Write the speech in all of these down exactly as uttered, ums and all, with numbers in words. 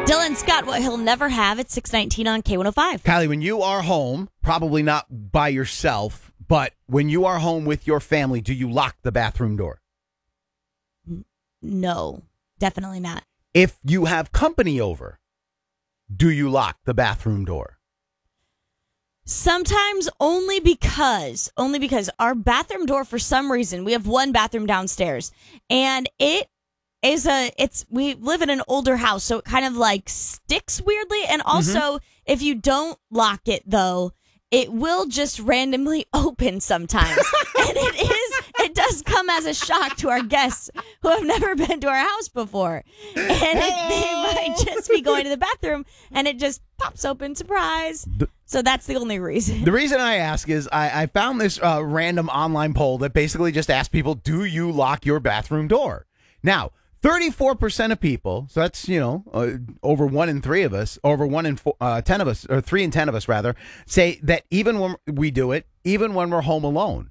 Dylan Scott, what he'll never have at six nineteen on K one oh five. Kylie, when you are home, probably not by yourself, but when you are home with your family, do you lock the bathroom door? No, definitely not. If you have company over, do you lock the bathroom door? Sometimes only because, only because our bathroom door, for some reason, we have one bathroom downstairs, and it is a, it's, we live in an older house, so it kind of like sticks weirdly, and also, mm-hmm. if you don't lock it, though, it will just randomly open sometimes, and it is, it does come as a shock to our guests who have never been to our house before, and it, they might just be going to the bathroom, and it just pops open, surprise. So that's the only reason. The reason I ask is I, I found this uh, random online poll that basically just asked people, do you lock your bathroom door? Now, thirty-four percent of people, so that's, you know, uh, over one in three of us, over one in four, uh, ten of us, or three in ten of us, rather, say that even when we do it, even when we're home alone,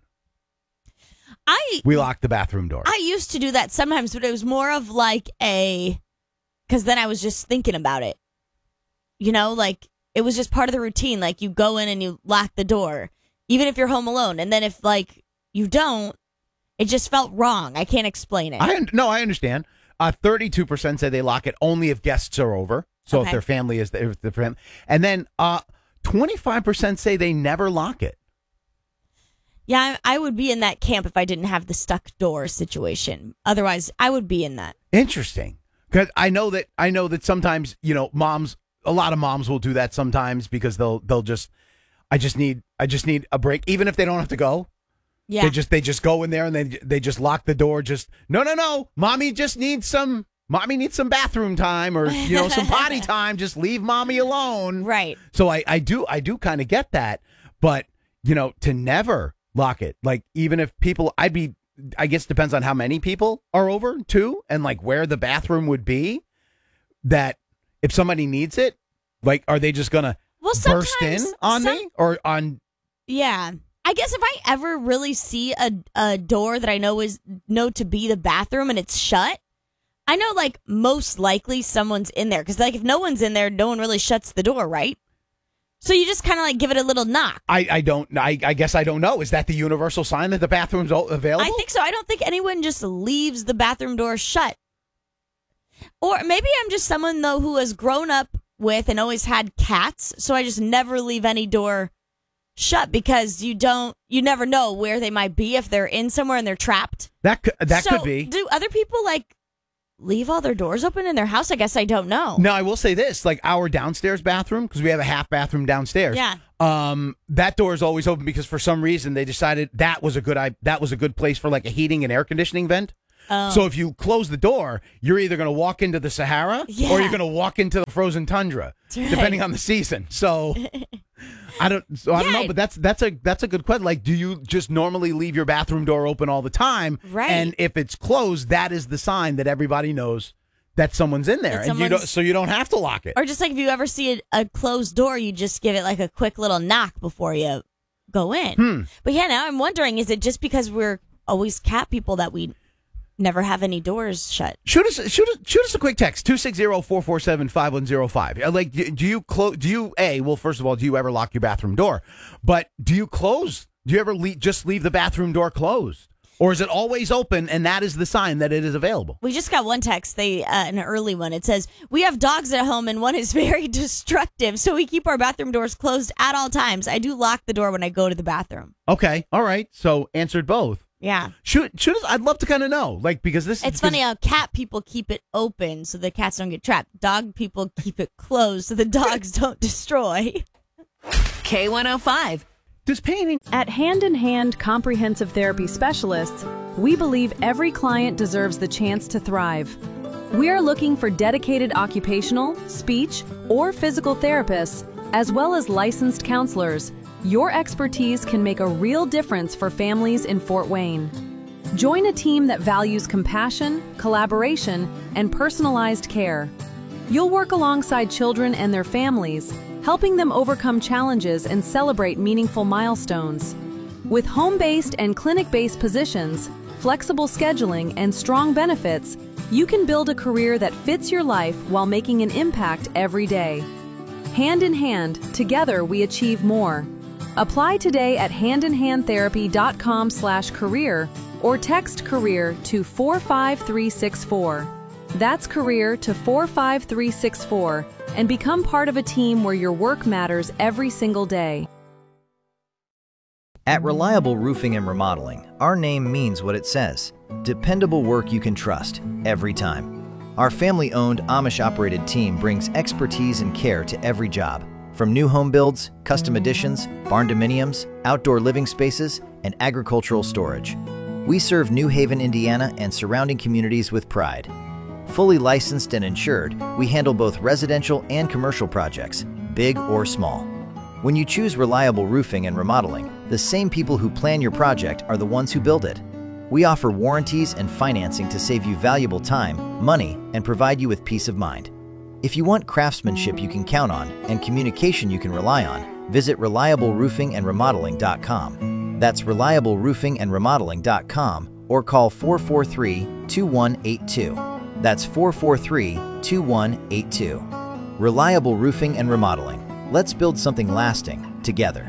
I we lock the bathroom door. I used to do that sometimes, but it was more of like a, because then I was just thinking about it. You know, like, it was just part of the routine. Like, you go in and you lock the door, even if you're home alone. And then if, like, you don't, it just felt wrong. I can't explain it. I No, I understand. Uh, thirty-two percent say they lock it only if guests are over. So Okay. if their family is there. If the fam- and then uh, twenty-five percent say they never lock it. Yeah, I I would be in that camp if I didn't have the stuck door situation. Otherwise, I would be in that. Interesting. Because I know that I know that sometimes, you know, moms, a lot of moms will do that sometimes because they'll they'll just, I just need I just need a break, even if they don't have to go. Yeah. They just they just go in there and they they just lock the door. Just no no no, mommy just needs some mommy needs some bathroom time or you know some potty time. Just leave mommy alone. Right. So I I do I do kind of get that, but you know to never lock it, like even if people, I'd be, I guess depends on how many people are over too, and like where the bathroom would be. That if somebody needs it, like are they just gonna Well, burst in sometimes on some- me or on? Yeah. I guess if I ever really see a a door that I know is know to be the bathroom and it's shut, I know like most likely someone's in there. Because like if no one's in there, no one really shuts the door, right? So you just kind of like give it a little knock. I, I don't I, I guess I don't know. Is that the universal sign that the bathroom's o- available? I think so. I don't think anyone just leaves the bathroom door shut. Or maybe I'm just someone though who has grown up with and always had cats, so I just never leave any door shut because you don't, you never know where they might be if they're in somewhere and they're trapped. That could, that so could be. Do other people like leave all their doors open in their house? I guess I don't know. No, I will say this: like our downstairs bathroom, because we have a half bathroom downstairs. Yeah. Um, that door is always open because for some reason they decided that was a good I that was a good place for like a heating and air conditioning vent. Oh. So if you close the door, you're either going to walk into the Sahara Yeah. or you're going to walk into the frozen tundra, right. depending on the season. So I don't, so I don't Yeah. know, but that's that's a that's a good question. Like, do you just normally leave your bathroom door open all the time? Right. And if it's closed, that is the sign that everybody knows that someone's in there, That and you don't, someone's- so you don't have to lock it. Or just like if you ever see a, a closed door, you just give it like a quick little knock before you go in. Hmm. But yeah, now I'm wondering, is it just because we're always cat people that we never have any doors shut? Shoot us, shoot us, shoot us a quick text two six zero, four four seven, five one zero five. Like, do do you close? Do you a well? First of all, do you ever lock your bathroom door? But do you close? Do you ever le- just leave the bathroom door closed, or is it always open and that is the sign that it is available? We just got one text, they uh, an early one. It says, we have dogs at home and one is very destructive, so we keep our bathroom doors closed at all times. I do lock the door when I go to the bathroom. Okay, all right. So answered both. Yeah. Shoot, shoot us. I'd love to kind of know, like, because this. It's funny how cat people keep it open so the cats don't get trapped. Dog people keep it closed so the dogs don't destroy. K one oh five. Does painting. At Hand in Hand Comprehensive Therapy Specialists, we believe every client deserves the chance to thrive. We are looking for dedicated occupational, speech, or physical therapists, as well as licensed counselors. Your expertise can make a real difference for families in Fort Wayne. Join a team that values compassion, collaboration, and personalized care. You'll work alongside children and their families, helping them overcome challenges and celebrate meaningful milestones. With home-based and clinic-based positions, flexible scheduling, and strong benefits, You can build a career that fits your life while making an impact every day. Hand in hand, together we achieve more. Apply today at handinhandtherapy.com slash career or text career to four five three six four. That's career to four five three six four and become part of a team where your work matters every single day. At Reliable Roofing and Remodeling, our name means what it says. Dependable work you can trust, every time. Our family-owned, Amish-operated team brings expertise and care to every job. From new home builds, custom additions, barn dominiums, outdoor living spaces, and agricultural storage. We serve New Haven, Indiana and surrounding communities with pride. Fully licensed and insured, we handle both residential and commercial projects, big or small. When you choose Reliable Roofing and Remodeling, the same people who plan your project are the ones who build it. We offer warranties and financing to save you valuable time, money, and provide you with peace of mind. If you want craftsmanship you can count on and communication you can rely on, visit reliable roofing and remodeling dot com. That's reliable roofing and remodeling dot com or call four four three, two one eight two. That's four four three, two one eight two. Reliable Roofing and Remodeling. Let's build something lasting together.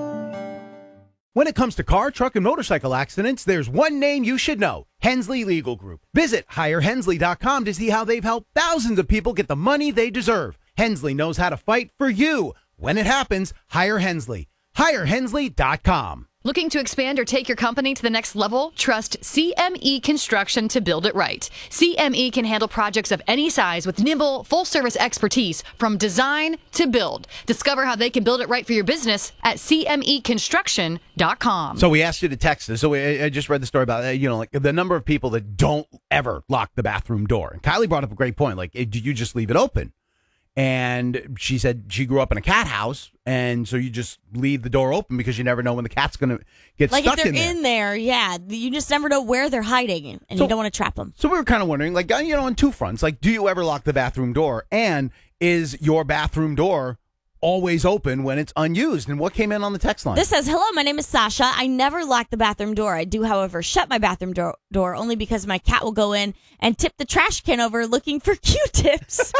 When it comes to car, truck, and motorcycle accidents, there's one name you should know: Hensley Legal Group. Visit hire hensley dot com to see how they've helped thousands of people get the money they deserve. Hensley knows how to fight for you. When it happens, hire Hensley. hire hensley dot com. Looking to expand or take your company to the next level? Trust C M E Construction to build it right. C M E can handle projects of any size with nimble, full-service expertise from design to build. Discover how they can build it right for your business at c m e construction dot com. So we asked you to text us. So we, I just read the story about, uh, you know, like the number of people that don't ever lock the bathroom door. And Kylie brought up a great point. Like, do you just leave it open? And she said she grew up in a cat house, and so you just leave the door open because you never know when the cat's going to get like stuck if they're in there. in there, yeah, you just never know where they're hiding, and So- you don't want to trap them. So we were kind of wondering, like, you know, on two fronts, like, do you ever lock the bathroom door? And is your bathroom door always open when it's unused? And what came in on the text line? This says, hello, my name is Sasha. I never lock the bathroom door. I do, however, shut my bathroom door, door only because my cat will go in and tip the trash can over looking for Q-tips.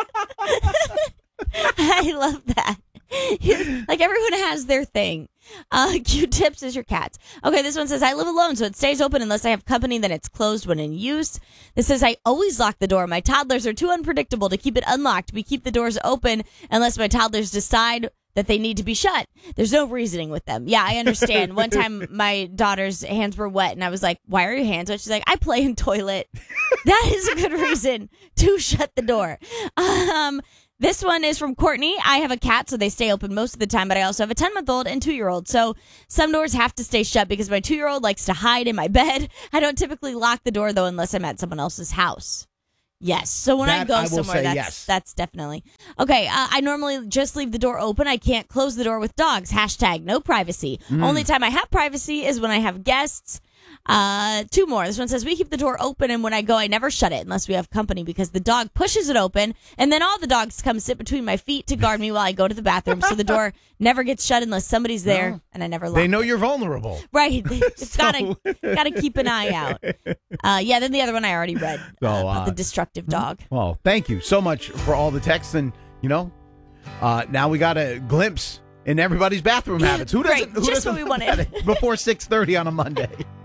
I love that. Like, everyone has their thing. Uh, Q-tips is your cat's. Okay, this one says, I live alone, so it stays open unless I have company, then it's closed when in use. This says, I always lock the door. My toddlers are too unpredictable to keep it unlocked. We keep the doors open unless my toddlers decide that they need to be shut. There's no reasoning with them. Yeah, I understand. One time my daughter's hands were wet and I was like, why are your hands wet? She's like, I play in toilet. That is a good reason to shut the door. Um, This one is from Courtney. I have a cat, so they stay open most of the time, but I also have a ten-month-old and two-year-old, so some doors have to stay shut because my two-year-old likes to hide in my bed. I don't typically lock the door, though, unless I'm at someone else's house. Yes, so when That I go I will somewhere, say that's, yes. that's definitely. Okay, uh, I normally just leave the door open. I can't close the door with dogs. Hashtag no privacy. Mm. Only time I have privacy is when I have guests. Uh, two more. This one says, we keep the door open, and when I go, I never shut it unless we have company because the dog pushes it open, and then all the dogs come sit between my feet to guard me while I go to the bathroom. So the door never gets shut unless somebody's there, No. and I never lock They know it. you're vulnerable. Right. It's gotta, gotta keep an eye out. Uh, yeah, then the other one I already read So, uh, about uh, the destructive dog. Well, thank you so much for all the texts. And, you know, uh, now we got a glimpse in everybody's bathroom habits. Who doesn't, Right, who just doesn't what we want wanted. that before six thirty on a Monday?